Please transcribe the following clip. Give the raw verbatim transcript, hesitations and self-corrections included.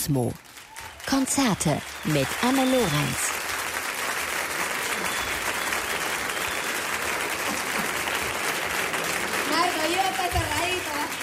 Kosmo. Konzerte mit Anne Lorenz. Marco, io ho fatto la